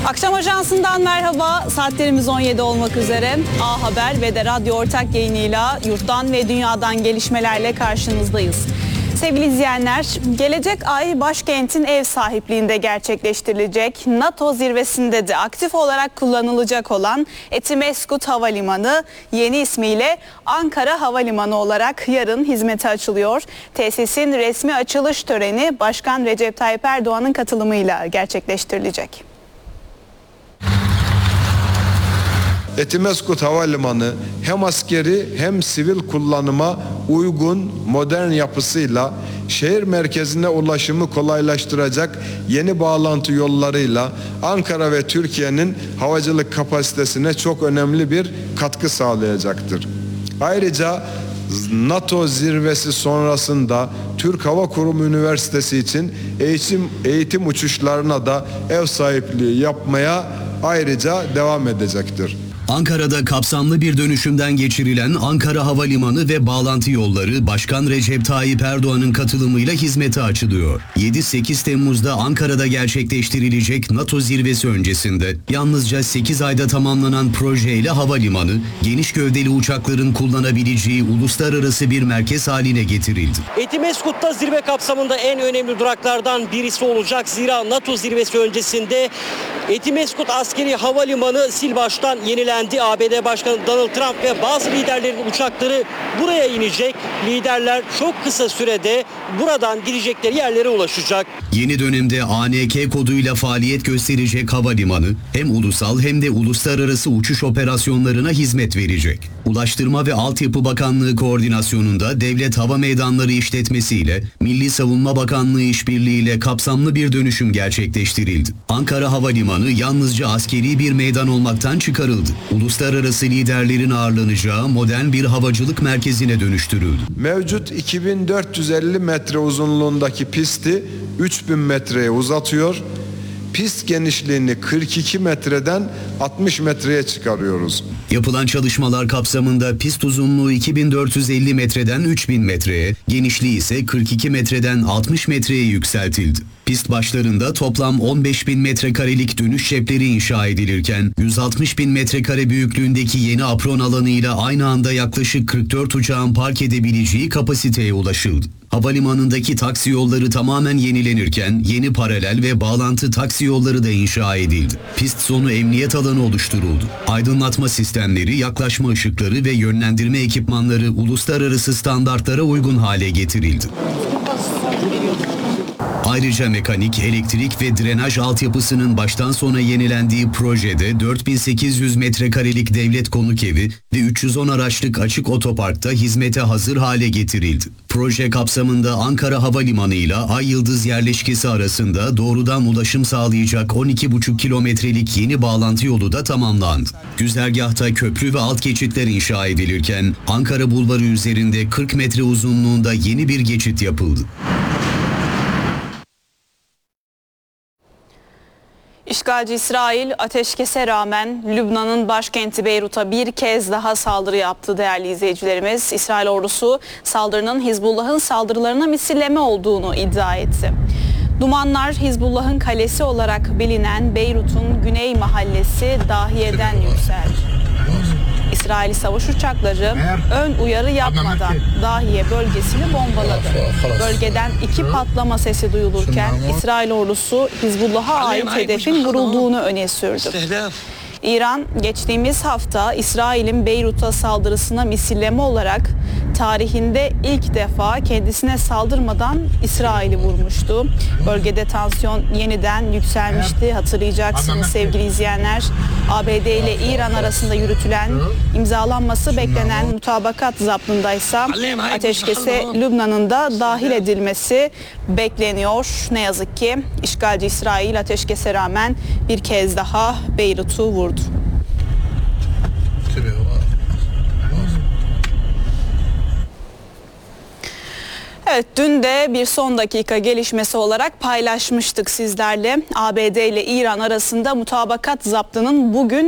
Akşam Ajansı'ndan merhaba. Saatlerimiz 17 olmak üzere. A Haber ve de radyo ortak yayınıyla yurttan ve dünyadan gelişmelerle karşınızdayız. Sevgili izleyenler, gelecek ay başkentin ev sahipliğinde gerçekleştirilecek NATO zirvesinde de aktif olarak kullanılacak olan Etimeskut Havalimanı yeni ismiyle Ankara Havalimanı olarak yarın hizmete açılıyor. Tesisin resmi açılış töreni Başkan Recep Tayyip Erdoğan'ın katılımıyla gerçekleştirilecek. Etimeskut Havalimanı hem askeri hem sivil kullanıma uygun modern yapısıyla şehir merkezine ulaşımı kolaylaştıracak yeni bağlantı yollarıyla Ankara ve Türkiye'nin havacılık kapasitesine çok önemli bir katkı sağlayacaktır. Ayrıca NATO zirvesi sonrasında Türk Hava Kurumu Üniversitesi için eğitim uçuşlarına da ev sahipliği yapmaya ayrıca devam edecektir. Ankara'da kapsamlı bir dönüşümden geçirilen Ankara Havalimanı ve bağlantı yolları Başkan Recep Tayyip Erdoğan'ın katılımıyla hizmete açılıyor. 7-8 Temmuz'da Ankara'da gerçekleştirilecek NATO zirvesi öncesinde yalnızca 8 ayda tamamlanan projeyle havalimanı, geniş gövdeli uçakların kullanabileceği uluslararası bir merkez haline getirildi. Etimeskut'ta zirve kapsamında en önemli duraklardan birisi olacak. Zira NATO zirvesi öncesinde Etimeskut Askeri Havalimanı sil baştan yenilendi. ABD Başkanı Donald Trump ve bazı liderlerin uçakları buraya inecek. Liderler çok kısa sürede buradan gidecekleri yerlere ulaşacak. Yeni dönemde ANK koduyla faaliyet gösterecek havalimanı hem ulusal hem de uluslararası uçuş operasyonlarına hizmet verecek. Ulaştırma ve Altyapı Bakanlığı koordinasyonunda Devlet Hava Meydanları İşletmesi ile Milli Savunma Bakanlığı işbirliğiyle kapsamlı bir dönüşüm gerçekleştirildi. Ankara Havalimanı yalnızca askeri bir meydan olmaktan çıkarıldı. Uluslararası liderlerin ağırlanacağı modern bir havacılık merkezine dönüştürüldü. Mevcut 2450 metre uzunluğundaki pisti 3000 metreye uzatıyor. Pist genişliğini 42 metreden 60 metreye çıkarıyoruz. Yapılan çalışmalar kapsamında pist uzunluğu 2450 metreden 3000 metreye, genişliği ise 42 metreden 60 metreye yükseltildi. Pist başlarında toplam 15.000 metrekarelik dönüş cepleri inşa edilirken 160.000 metrekare büyüklüğündeki yeni apron alanıyla aynı anda yaklaşık 44 uçağın park edebileceği kapasiteye ulaşıldı. Havalimanındaki taksi yolları tamamen yenilenirken yeni paralel ve bağlantı taksi yolları da inşa edildi. Pist sonu emniyet alanı oluşturuldu. Aydınlatma sistemleri, yaklaşma ışıkları ve yönlendirme ekipmanları uluslararası standartlara uygun hale getirildi. Ayrıca mekanik, elektrik ve drenaj altyapısının baştan sona yenilendiği projede 4800 metrekarelik devlet konuk evi ve 310 araçlık açık otoparkta hizmete hazır hale getirildi. Proje kapsamında Ankara Havalimanı ile Ay Yıldız yerleşkesi arasında doğrudan ulaşım sağlayacak 12,5 kilometrelik yeni bağlantı yolu da tamamlandı. Güzergahta köprü ve alt geçitler inşa edilirken Ankara Bulvarı üzerinde 40 metre uzunluğunda yeni bir geçit yapıldı. İşgalci İsrail ateşkese rağmen Lübnan'ın başkenti Beyrut'a bir kez daha saldırı yaptı değerli izleyicilerimiz. İsrail ordusu saldırının Hizbullah'ın saldırılarına misilleme olduğunu iddia etti. Dumanlar Hizbullah'ın kalesi olarak bilinen Beyrut'un güney mahallesi Dahiye'den yükseldi. İsrail savaş uçakları ön uyarı yapmadan Dahiye bölgesini bombaladı. Bölgeden 2 patlama sesi duyulurken İsrail ordusu Hizbullah'a ait hedefin vurulduğunu öne sürdü. İran geçtiğimiz hafta İsrail'in Beyrut'a saldırısına misilleme olarak tarihinde ilk defa kendisine saldırmadan İsrail'i vurmuştu. Bölgede tansiyon yeniden yükselmişti. Hatırlayacaksınız sevgili izleyenler. ABD ile İran arasında yürütülen, imzalanması beklenen mutabakat zaptındaysa ateşkese Lübnan'ın da dahil edilmesi bekleniyor. Ne yazık ki işgalci İsrail ateşkese rağmen bir kez daha Beyrut'u vurdu. Evet, dün de bir son dakika gelişmesi olarak paylaşmıştık sizlerle. ABD ile İran arasında mutabakat zaptının bugün